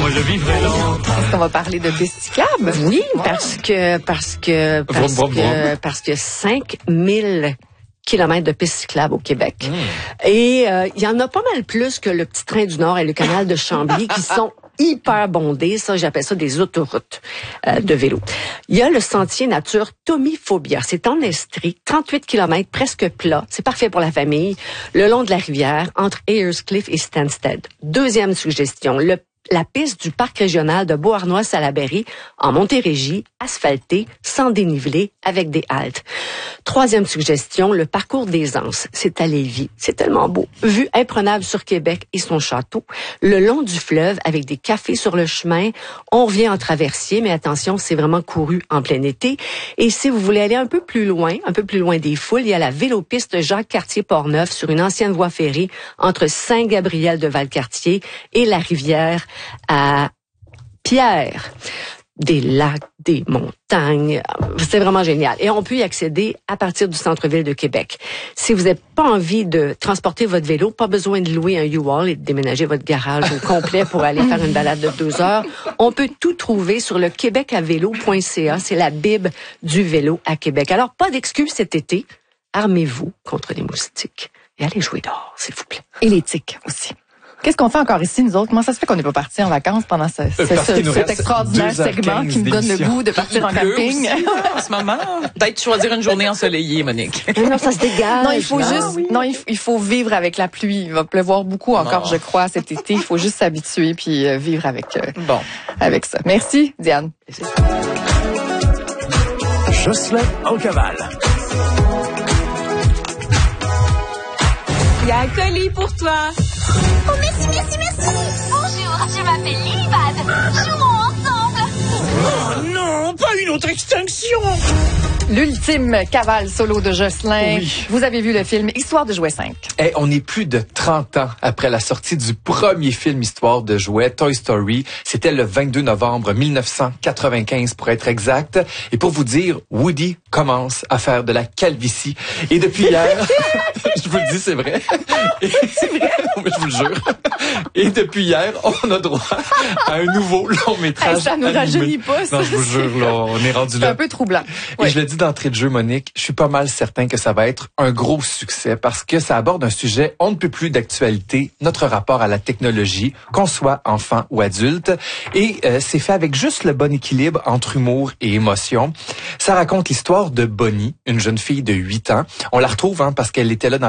je vivrai longtemps. Est-ce qu'on va parler de piste cyclable? Oui, parce que 5000 kilomètres de pistes cyclables au Québec. Et il y en a pas mal plus que le petit train du Nord et le canal de Chambly qui sont hyper bondés. Ça, j'appelle ça des autoroutes de vélo. Il y a le sentier nature Tomiphobia. C'est en Estrie, 38 kilomètres, presque plat. C'est parfait pour la famille, le long de la rivière, entre Ayerscliffe et Stansted. Deuxième suggestion, la piste du parc régional de Beauharnois-Salaberry en Montérégie, asphaltée, sans dénivelé, avec des haltes. Troisième suggestion, le parcours des Anses. C'est à Lévis. C'est tellement beau. Vue imprenable sur Québec et son château. Le long du fleuve, avec des cafés sur le chemin. On revient en traversier, mais attention, c'est vraiment couru en plein été. Et si vous voulez aller un peu plus loin des foules, il y a la vélopiste Jacques-Cartier-Portneuf sur une ancienne voie ferrée entre Saint-Gabriel-de-Valcartier et la rivière à Pierre. Des lacs, des montagnes. C'est vraiment génial. Et on peut y accéder à partir du centre-ville de Québec. Si vous n'avez pas envie de transporter votre vélo, pas besoin de louer un U-Haul et de déménager votre garage au complet pour aller faire une balade de 2 heures. On peut tout trouver sur le québecavelo.ca. C'est la Bible du vélo à Québec. Alors, pas d'excuses cet été. Armez-vous contre les moustiques et allez jouer dehors, s'il vous plaît. Et les tiques aussi. Qu'est-ce qu'on fait encore ici, nous autres? Comment ça se fait qu'on n'est pas partis en vacances pendant cet extraordinaire segment qui me donne le goût de partir en camping? En ce moment, peut-être choisir une journée ensoleillée, Monique. Non, ça se dégage. Non, il faut il faut vivre avec la pluie. Il va pleuvoir beaucoup encore, je crois, cet été. Il faut juste s'habituer puis vivre avec ça. Merci, Diane. Jocelyn en cavale. Il y a un colis pour toi. Oh, merci. Bonjour, je m'appelle Lilibad. Jouons ensemble. Oh non, pas une autre extinction. L'ultime cavale solo de Jocelyn. Oui. Vous avez vu le film Histoire de jouets 5. On est plus de 30 ans après la sortie du premier film Histoire de jouets, Toy Story. C'était le 22 novembre 1995 pour être exact. Et pour vous dire, Woody commence à faire de la calvitie. Et depuis hier, je vous le dis, c'est vrai. C'est vrai? Non, mais je vous le jure. Et depuis hier, on a droit à un nouveau long métrage. Ça nous rajeunit pas, ça. Non, je vous jure, là, on est rendu là. C'est un peu troublant. Et je le dis d'entrée de jeu, Monique, je suis pas mal certain que ça va être un gros succès parce que ça aborde un sujet on ne peut plus d'actualité, notre rapport à la technologie, qu'on soit enfant ou adulte. Et c'est fait avec juste le bon équilibre entre humour et émotion. Ça raconte l'histoire de Bonnie, une jeune fille de 8 ans. On la retrouve parce qu'elle était là dans